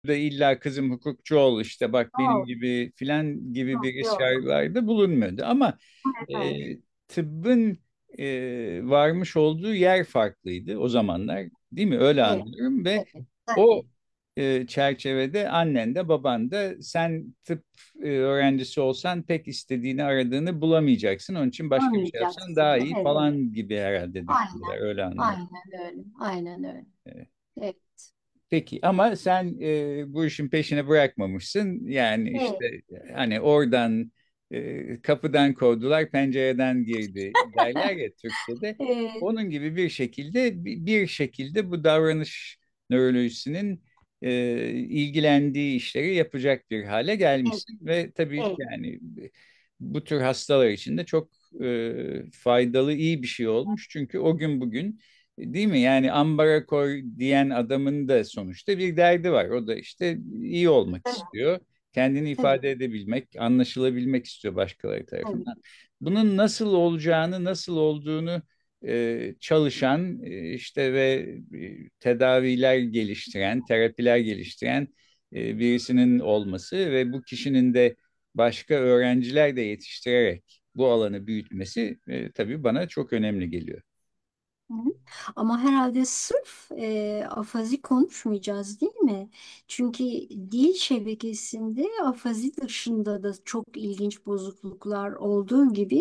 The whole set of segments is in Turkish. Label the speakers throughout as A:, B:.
A: da illa kızım hukukçu ol işte bak benim
B: Oh,
A: gibi filan gibi
B: yok
A: bir
B: yok.
A: ısrarlarda bulunmuyordu. Ama
B: Evet,
A: e,
B: evet.
A: tıbbın varmış olduğu yer farklıydı o zamanlar, değil mi? Öyle
B: Evet,
A: anlıyorum ve
B: evet.
A: o
B: Tabii.
A: çerçevede annen de baban da sen tıp öğrencisi olsan pek istediğini aradığını bulamayacaksın. Onun için başka bir şey yapsan
B: Anlayacaksın.
A: daha iyi
B: Evet.
A: falan gibi herhalde düşündüler.
B: Aynen.
A: Öyle anlıyorum.
B: Aynen öyle. Aynen öyle.
A: E,
B: Evet.
A: Peki ama sen bu işin peşini bırakmamışsın. Yani
B: Evet.
A: işte hani oradan kapıdan kovdular, pencereden girdi derler ya Türkçe'de.
B: Evet.
A: Onun gibi bir şekilde bu davranış nörolojisinin ilgilendiği işleri yapacak bir hale
B: Evet.
A: gelmişsin. Ve tabii
B: Evet.
A: yani bu tür hastalar için de çok faydalı, iyi bir şey olmuş. Çünkü o gün bugün, değil mi? Yani ambara koy diyen adamın da sonuçta bir derdi var. O da işte iyi olmak
B: Tabii.
A: istiyor. Kendini
B: Tabii.
A: ifade edebilmek, anlaşılabilmek istiyor başkaları
B: Tabii.
A: tarafından. Bunun nasıl olacağını, nasıl olduğunu çalışan işte ve tedaviler geliştiren, terapiler geliştiren birisinin olması ve bu kişinin de başka öğrenciler de yetiştirerek bu alanı büyütmesi tabii bana çok önemli geliyor.
B: Hı hı. Ama herhalde sırf afazi konuşmayacağız değil mi? Çünkü dil şebekesinde afazi dışında da çok ilginç bozukluklar olduğu gibi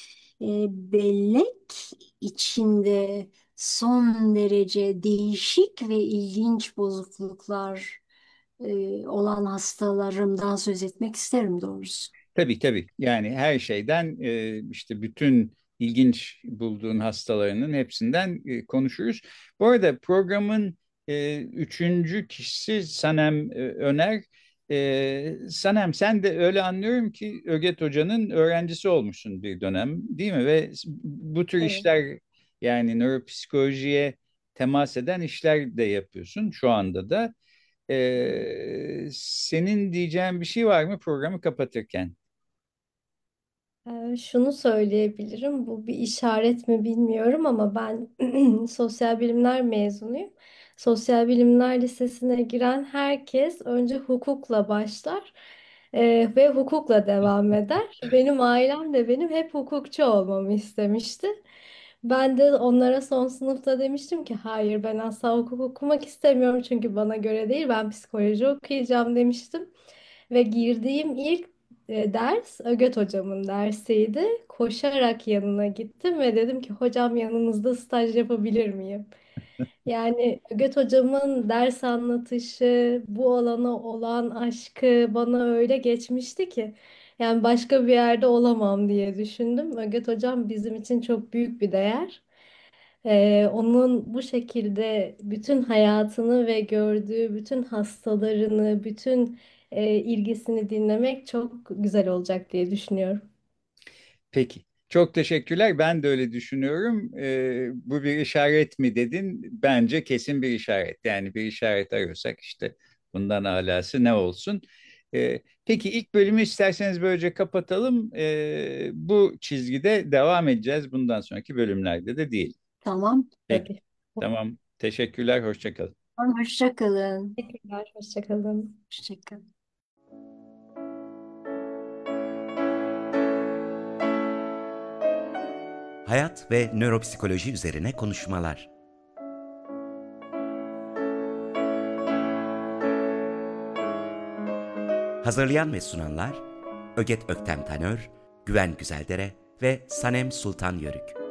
B: bellek içinde son derece değişik ve ilginç bozukluklar olan hastalarımdan söz etmek isterim doğrusu.
A: Tabii tabii. Yani her şeyden işte bütün ilginç bulduğun hastalarının hepsinden konuşuruz. Bu arada programın üçüncü kişisi Sanem Öner. Sanem, sen de öyle anlıyorum ki Öget Hoca'nın öğrencisi olmuşsun bir dönem, değil mi? Ve bu tür
B: Evet.
A: işler, yani nöropsikolojiye temas eden işler de yapıyorsun şu anda da. Senin diyeceğin bir şey var mı programı kapatırken?
C: Şunu söyleyebilirim, bu bir işaret mi bilmiyorum ama ben sosyal bilimler mezunuyum. Sosyal bilimler lisesine giren herkes önce hukukla başlar ve hukukla devam eder. Benim ailem de benim hep hukukçu olmamı istemişti. Ben de onlara son sınıfta demiştim ki hayır, ben asla hukuk okumak istemiyorum çünkü bana göre değil, ben psikoloji okuyacağım demiştim. Ve girdiğim ilk ders Öget hocamın dersiydi. Koşarak yanına gittim ve dedim ki hocam, yanınızda staj yapabilir miyim? Yani Öget hocamın ders anlatışı, bu alana olan aşkı bana öyle geçmişti ki yani başka bir yerde olamam diye düşündüm. Öget hocam bizim için çok büyük bir değer. Onun bu şekilde bütün hayatını ve gördüğü bütün hastalarını, bütün ilgisini dinlemek çok güzel olacak diye düşünüyorum.
A: Peki. Çok teşekkürler. Ben de öyle düşünüyorum. Bu bir işaret mi dedin? Bence kesin bir işaret. Yani bir işaret arıyorsak işte bundan alası ne olsun? Peki ilk bölümü isterseniz böylece kapatalım. Bu çizgide devam edeceğiz bundan sonraki bölümlerde de değil.
B: Tamam,
A: Peki.
B: tabii.
A: Tamam. Teşekkürler. Hoşça kalın.
B: Hoşça kalın.
D: Teşekkürler, hoşça kalın.
B: Hoşça kalın.
E: Hayat ve nöropsikoloji üzerine konuşmalar. Hazırlayan ve sunanlar Öget Öktem Tanör, Güven Güzeldere ve Sanem Sultan Yörük.